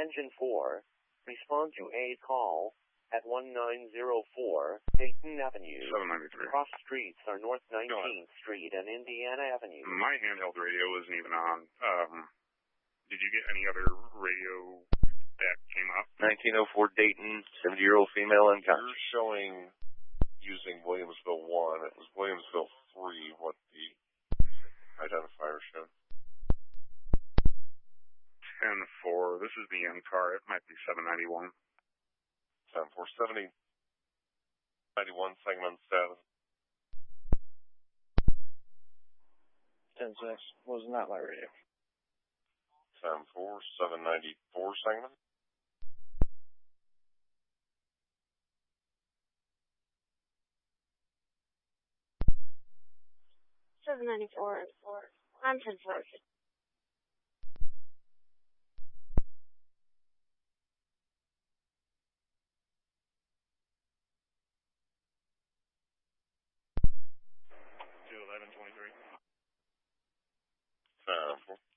Engine 4, respond to a call at 1904 Dayton Avenue. 793. Cross streets are North 19th Street and Indiana Avenue. My handheld radio isn't even on. Did you get any other radio that came up? 1904 Dayton, 70-year-old female unconscious. You're showing using Williamsville 1. It was Williamsville 3 what the identifier showed. 10-4. This is the end car. It might be 791. 10-4, 70-91, segment 7. 10-6. Was not my radio. 10-4, 794, segment. 794 and 4. I'm 10-4. 1123. 10-4.